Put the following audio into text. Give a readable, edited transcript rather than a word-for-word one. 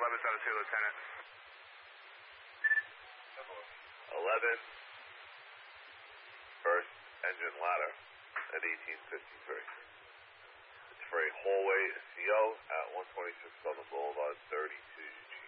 1172, Lieutenant. 11, first engine ladder at 1853. It's for a hallway CO at 126 Southern Boulevard, 32G.